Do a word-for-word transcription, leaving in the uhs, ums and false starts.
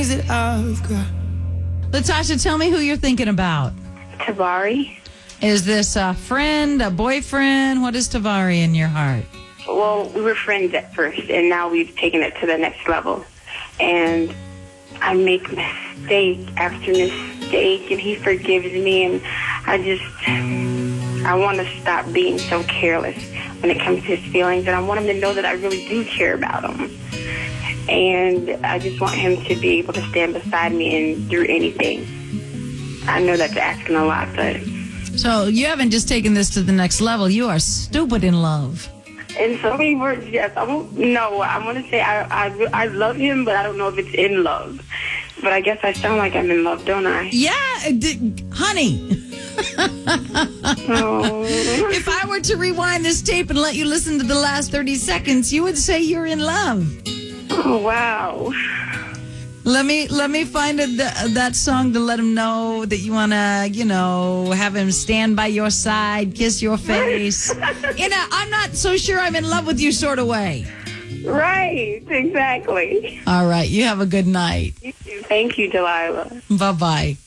days that I've got. Latasha, tell me who you're thinking about. Tavari. Is this a friend, a boyfriend? What is Tavari in your heart? Well, we were friends at first, and now we've taken it to the next level. And I make mistake after mistake, and he forgives me, and I just, I want to stop being so careless when it comes to his feelings, and I want him to know that I really do care about him. And I just want him to be able to stand beside me and through anything. I know that's asking a lot, but... So you haven't just taken this to the next level. You are stupid in love. In so many words, yes. I won't, no, I want to say I, I, I love him, but I don't know if it's in love. But I guess I sound like I'm in love, don't I? Yeah, d- honey. Oh. If I were to rewind this tape and let you listen to the last thirty seconds, you would say you're in love. Oh, wow. Let me let me find a, th- that song to let him know that you want to, you know, have him stand by your side, kiss your face. In a I'm not so sure I'm in love with you sort of way. Right, exactly. All right, you have a good night. You too. Thank you, Delilah. Bye-bye.